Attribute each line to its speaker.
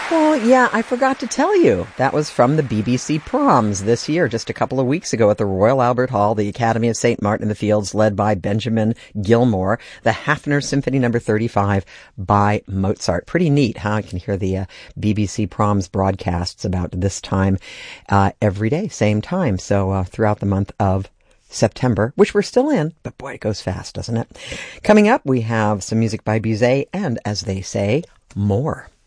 Speaker 1: Well, yeah, I forgot to tell you. That was from the BBC Proms this year, just a couple of weeks ago at the Royal Albert Hall, the Academy of St. Martin in the Fields, led by Benjamin Gilmore, the Hafner Symphony No. 35 by Mozart. Pretty neat, huh? You can hear the BBC Proms broadcasts about this time every day, same time. So throughout the month of September, which we're still in, but boy, it goes fast, doesn't it? Coming up, we have some music by Bizet and, as they say, more.